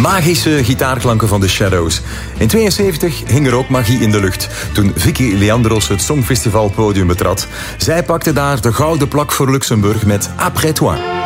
Magische gitaarklanken van The Shadows. In 72 hing er ook magie in de lucht toen Vicky Leandros het Songfestivalpodium betrad. Zij pakte daar de gouden plak voor Luxemburg met Après Toi.